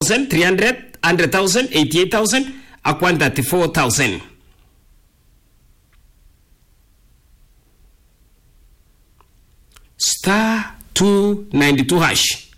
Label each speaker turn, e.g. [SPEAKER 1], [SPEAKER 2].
[SPEAKER 1] 50,000, 300, 100,000, 88,000, ak 134,000. *292 hash.